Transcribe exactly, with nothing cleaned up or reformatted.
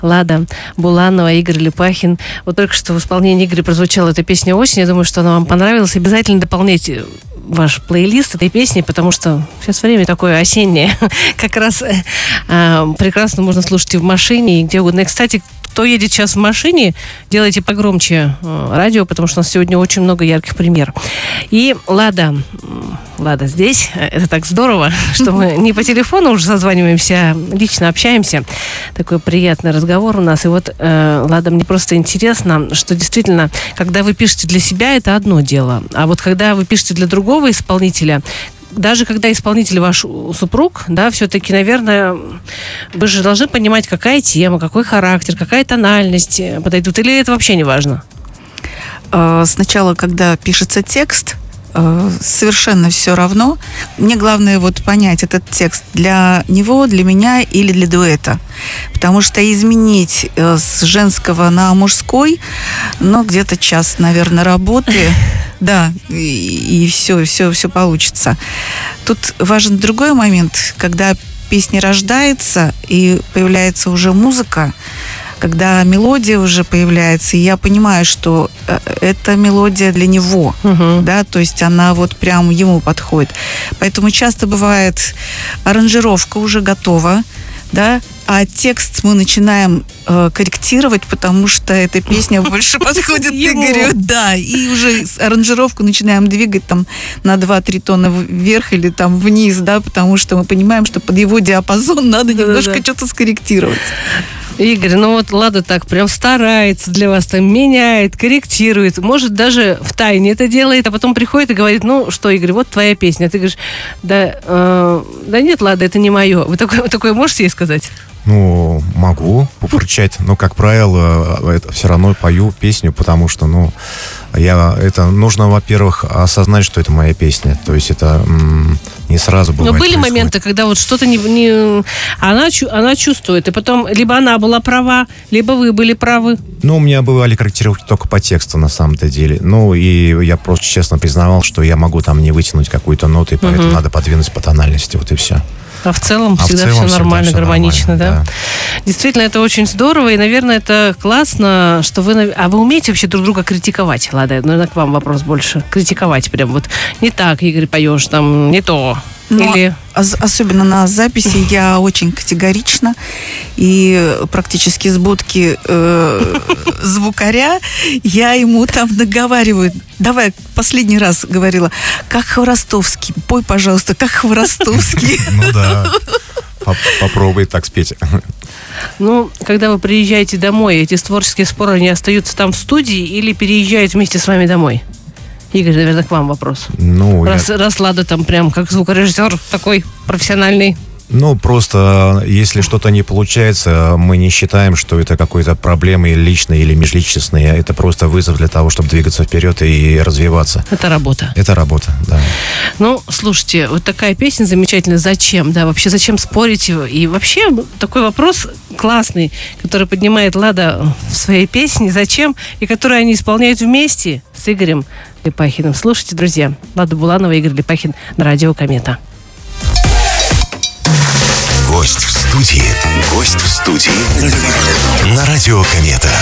Лада Буланова, Игорь Лепахин. Вот только что в исполнении Игоря прозвучала эта песня «Осень». Я думаю, что она вам понравилась. Обязательно дополняйте ваш плейлист этой песни, потому что сейчас время такое осеннее. Как раз э, прекрасно можно слушать и в машине, и где угодно. И, кстати, кто едет сейчас в машине, делайте погромче э, радио, потому что у нас сегодня очень много ярких примеров. И Лада, Лада здесь. Это так здорово, что мы не по телефону уже созваниваемся, а лично общаемся. Такой приятный разговор у нас. И вот, э, Лада, мне просто интересно, что действительно, когда вы пишете для себя, это одно дело. А вот когда вы пишете для другого исполнителя, даже когда исполнитель ваш супруг, да, все-таки, наверное, вы же должны понимать, какая тема, какой характер, какая тональность подойдут, или это вообще не важно? Сначала, когда пишется текст, совершенно все равно. Мне главное вот понять, этот текст для него, для меня или для дуэта. Потому что изменить с женского на мужской, ну, где-то час, наверное, работы, да, и, и все, все, все получится. Тут важен другой момент, когда песня рождается и появляется уже музыка, когда мелодия уже появляется, и я понимаю, что эта мелодия для него, uh-huh. да, то есть она вот прям ему подходит. Поэтому часто бывает, аранжировка уже готова, да, а текст мы начинаем э, корректировать, потому что эта песня больше подходит Игорю. Да, и уже аранжировку начинаем двигать там на два-три тона вверх или там вниз, да, потому что мы понимаем, что под его диапазон надо немножко что-то скорректировать. Игорь, ну вот Лада так прям старается для вас, там меняет, корректирует, может даже в тайне это делает, а потом приходит и говорит: ну что, Игорь, вот твоя песня. А ты говоришь: да, э, да нет, Лада, это не мое. Вы такое, такое можете ей сказать? Ну, могу пофырчать, но, как правило, это все равно пою песню, потому что, ну, я, это нужно, во-первых, осознать, что это моя песня. То есть это м, не сразу бывает. Но были происходит. моменты, когда вот что-то не, не она, она чувствует, и потом либо она была права, либо вы были правы. Ну, у меня бывали корректировки только по тексту, на самом-то деле. Ну, и я просто честно признавал, что я могу там не вытянуть какую-то ноту, и поэтому uh-huh. надо подвинуть по тональности, вот и все. А в целом а всегда в целом все нормально, всегда гармонично, нормально, да? да? Действительно, это очень здорово, и, наверное, это классно, что вы... А вы умеете вообще друг друга критиковать, Лада? Наверное, к вам вопрос больше. Критиковать прям вот. Не так, Игорь, поешь, там, не то. Но Или... особенно на записи я очень категорична, и практически с будки э, звукаря я ему там наговариваю: давай, последний раз говорила, как Хворостовский, пой, пожалуйста, как Хворостовский. Ну да, попробуй так спеть. Ну, когда вы приезжаете домой, эти творческие споры, они остаются там в студии или переезжают вместе с вами домой? Игорь, наверное, к вам вопрос. Ну, раз, я... раз Лада там прям как звукорежиссер такой профессиональный. Ну, просто если что-то не получается, мы не считаем, что это какой-то проблемой личной или межличностной. Это просто вызов для того, чтобы двигаться вперед и развиваться. Это работа. Это работа, да. Ну, слушайте, вот такая песня замечательная. Зачем? Да, вообще зачем спорить? И вообще такой вопрос классный, который поднимает Лада в своей песне. Зачем? И который они исполняют вместе с Игорем Лепахиным. Слушайте, друзья. Лада Буланова, Игорь Лепахин на радио «Комета». Гость в студии. Гость в студии. На радио «Комета».